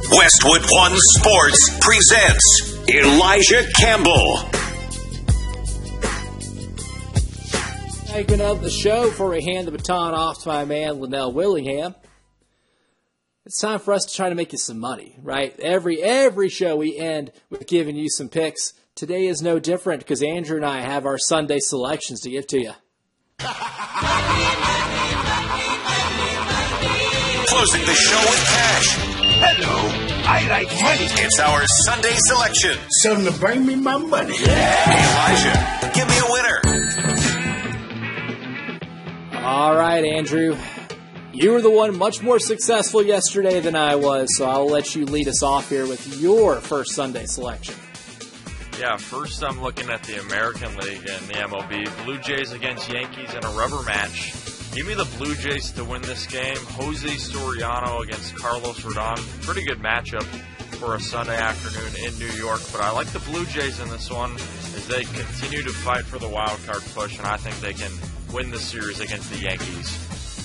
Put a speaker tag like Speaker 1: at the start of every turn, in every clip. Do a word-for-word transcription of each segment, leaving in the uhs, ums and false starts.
Speaker 1: Westwood One Sports presents Elijah Campbell.
Speaker 2: Taking up the show before we hand the baton off to my man, Linnell Willingham. It's time for us to try to make you some money, right? Every every show we end with giving you some picks. Today is no different because Andrew and I have our Sunday selections to give to you.
Speaker 1: Closing the show with cash.
Speaker 3: Hello, I like money.
Speaker 1: It's our Sunday selection.
Speaker 3: Something to bring me my money.
Speaker 1: Elijah, give me a winner.
Speaker 2: All right, Andrew. You were the one much more successful yesterday than I was, so I'll let you lead us off here with your first Sunday selection.
Speaker 4: Yeah, first I'm looking at the American League and the M L B. Blue Jays against Yankees in a rubber match. Give me the Blue Jays to win this game. Jose Soriano against Carlos Rodon. Pretty good matchup for a Sunday afternoon in New York. But I like the Blue Jays in this one as they continue to fight for the wild card push, and I think they can win the series against the Yankees.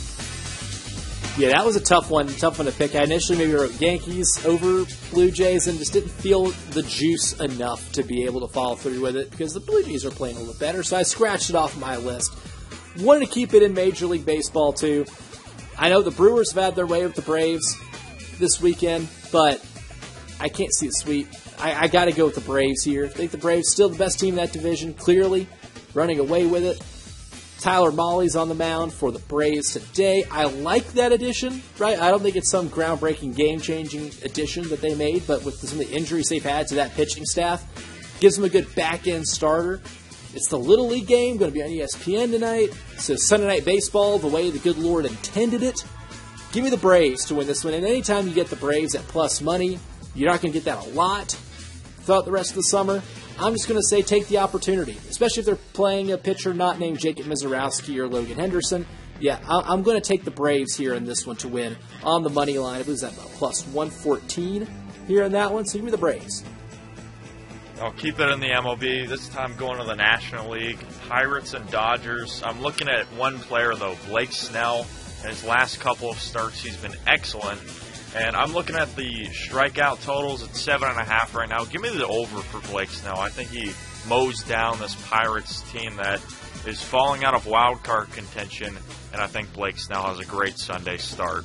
Speaker 2: Yeah, that was a tough one, tough one to pick. I initially maybe wrote Yankees over Blue Jays and just didn't feel the juice enough to be able to follow through with it because the Blue Jays are playing a little better, so I scratched it off my list. Wanted to keep it in Major League Baseball, too. I know the Brewers have had their way with the Braves this weekend, but I can't see a sweep. I, I got to go with the Braves here. I think the Braves still the best team in that division, clearly running away with it. Tyler Molly's on the mound for the Braves today. I like that addition, right? I don't think it's some groundbreaking, game-changing addition that they made, but with some of the injuries they've had to that pitching staff, gives them a good back-end starter. It's the Little League game, going to be on E S P N tonight. So Sunday Night Baseball, the way the good Lord intended it. Give me the Braves to win this one. And anytime you get the Braves at plus money, you're not going to get that a lot throughout the rest of the summer. I'm just going to say take the opportunity, especially if they're playing a pitcher not named Jacob Mizorowski or Logan Henderson. Yeah, I'm going to take the Braves here in this one to win on the money line. I believe that's about plus one fourteen here in that one. So give me the Braves.
Speaker 4: I'll keep it in the M L B. This time going to the National League. Pirates and Dodgers. I'm looking at one player, though, Blake Snell. In his last couple of starts, he's been excellent. And I'm looking at the strikeout totals at seven and a half right now. Give me the over for Blake Snell. I think he mows down this Pirates team that is falling out of wild card contention, and I think Blake Snell has a great Sunday start.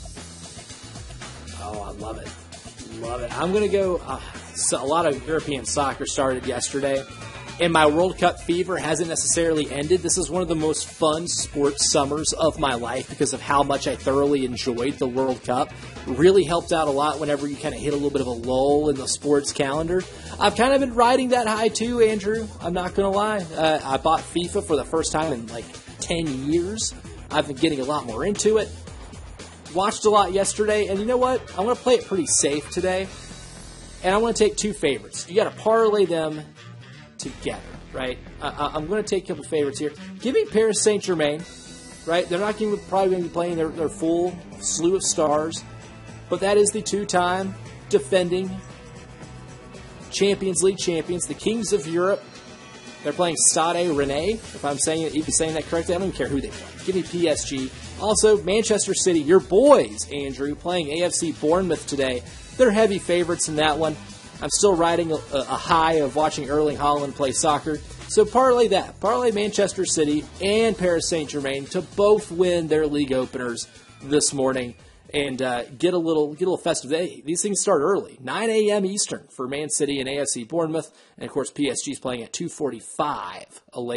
Speaker 2: Oh, I love it. Love it. I'm going to go. Uh, so a lot of European soccer started yesterday, and my World Cup fever hasn't necessarily ended. This is one of the most fun sports summers of my life because of how much I thoroughly enjoyed the World Cup. Really helped out a lot whenever you kind of hit a little bit of a lull in the sports calendar. I've kind of been riding that high too, Andrew. I'm not going to lie. Uh, I bought FIFA for the first time in like ten years. I've been getting a lot more into it. Watched a lot yesterday, and you know what? I'm going to play it pretty safe today, and I'm going to take two favorites. You got to parlay them together, right? I, I'm going to take a couple favorites here. Give me Paris Saint-Germain, right? They're not going to probably going to be playing their, their full slew of stars, but that is the two-time defending Champions League champions, the Kings of Europe. They're playing Stade Rennais, if I'm saying it, even saying that correctly. I don't even care who they play. Give me P S G. Also, Manchester City, your boys, Andrew, playing A F C Bournemouth today. They're heavy favorites in that one. I'm still riding a, a high of watching Erling Haaland play soccer. So parlay that. Parlay Manchester City and Paris Saint-Germain to both win their league openers this morning and uh, get a little get a little festive. They, these things start early, nine a.m. Eastern for Man City and A F C Bournemouth. And, of course, P S G is playing at two forty-five